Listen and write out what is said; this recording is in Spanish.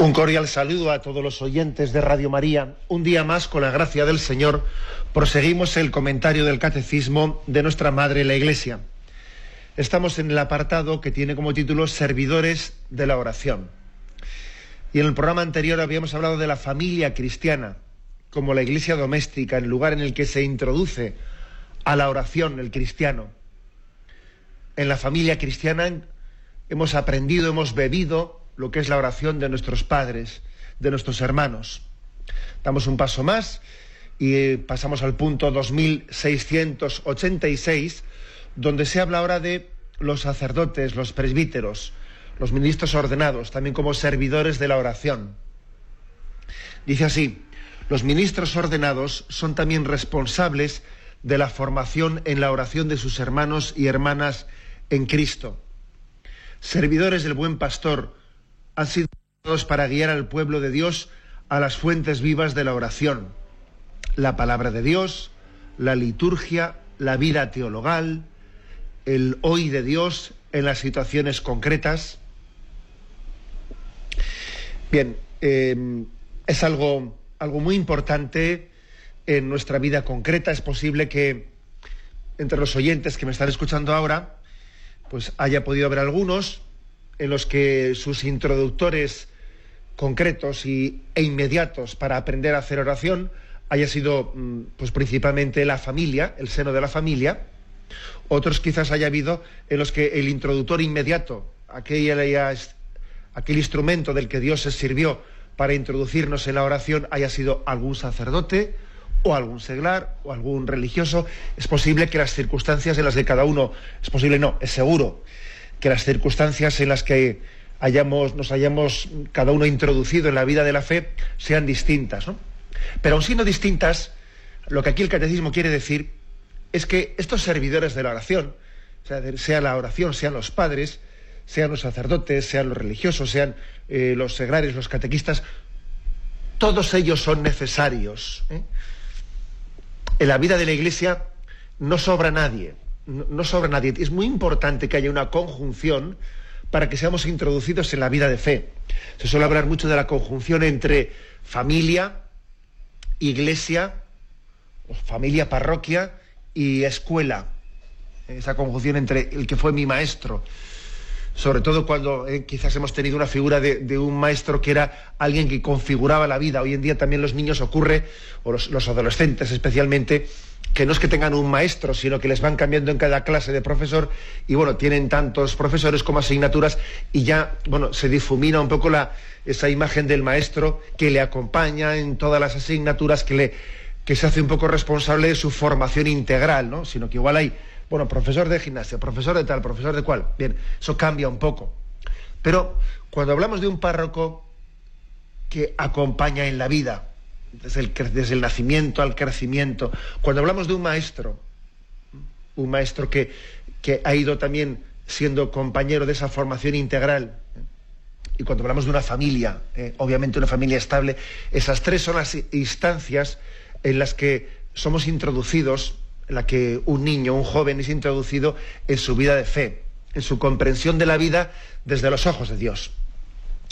Un cordial saludo a todos los oyentes de Radio María. Un día más, con la gracia del Señor, proseguimos el comentario del Catecismo de nuestra Madre la Iglesia. Estamos en el apartado que tiene como título Servidores de la Oración. Y en el programa anterior habíamos hablado de la familia cristiana como la iglesia doméstica, el lugar en el que se introduce a la oración el cristiano. En la familia cristiana hemos aprendido, hemos bebido lo que es la oración de nuestros padres, de nuestros hermanos. Damos un paso más y pasamos al punto 2686, donde se habla ahora de los sacerdotes, los presbíteros, los ministros ordenados, también como servidores de la oración. Dice así: los ministros ordenados son también responsables de la formación en la oración de sus hermanos y hermanas en Cristo. Servidores del buen pastor han sido llamados para guiar al pueblo de Dios a las fuentes vivas de la oración, la palabra de Dios, la liturgia, la vida teologal, el hoy de Dios en las situaciones concretas. Bien, es algo muy importante en nuestra vida concreta. Es posible que entre los oyentes que me están escuchando ahora, pues haya podido haber algunos en los que sus introductores concretos e inmediatos para aprender a hacer oración haya sido pues principalmente la familia, el seno de la familia. Otros quizás haya habido en los que el introductor inmediato, aquel instrumento del que Dios se sirvió para introducirnos en la oración, haya sido algún sacerdote o algún seglar o algún religioso. Es posible que las circunstancias en las que cada uno, es seguro que las circunstancias en las que nos hayamos cada uno introducido en la vida de la fe sean distintas, ¿no? Pero aun siendo distintas, lo que aquí el Catecismo quiere decir es que estos servidores de la oración, sea la oración, sean los padres, sean los sacerdotes, sean los religiosos, sean los seglares, los catequistas, todos ellos son necesarios, ¿eh? En la vida de la Iglesia no sobra nadie. No sobra nadie. Es muy importante que haya una conjunción para que seamos introducidos en la vida de fe. Se suele hablar mucho de la conjunción entre familia, iglesia, familia, parroquia y escuela. Esa conjunción entre el que fue mi maestro. Sobre todo cuando quizás hemos tenido una figura de un maestro que era alguien que configuraba la vida. Hoy en día también los niños ocurre, o los adolescentes especialmente, que no es que tengan un maestro, sino que les van cambiando en cada clase de profesor y tienen tantos profesores como asignaturas y ya, se difumina un poco esa imagen del maestro que le acompaña en todas las asignaturas, que se hace un poco responsable de su formación integral, ¿no? Sino que igual hay, profesor de gimnasia, profesor de tal, profesor de cual. Bien, eso cambia un poco. Pero cuando hablamos de un párroco que acompaña en la vida, desde el nacimiento al crecimiento, cuando hablamos de un maestro que ha ido también siendo compañero de esa formación integral, y cuando hablamos de una familia, obviamente una familia estable, esas tres son las instancias en las que somos introducidos, en la que un niño, un joven es introducido en su vida de fe, en su comprensión de la vida desde los ojos de Dios.